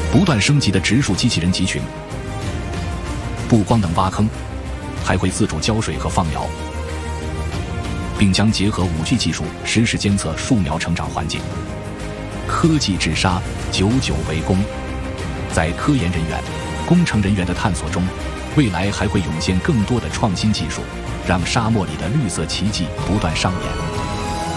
不断升级的植树机器人集群，不光能挖坑，还会自主浇水和放苗，并将结合5G 技术实时监测树苗成长环境。科技治沙，久久为功。在科研人员、工程人员的探索中，未来还会涌现更多的创新技术，让沙漠里的绿色奇迹不断上演。